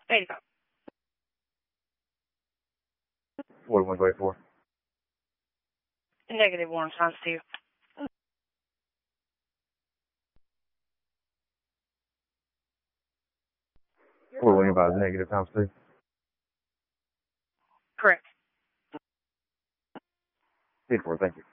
85. 41-84. Negative 1 times 2. 41-85 is negative times 2. Correct. 10-4, thank you.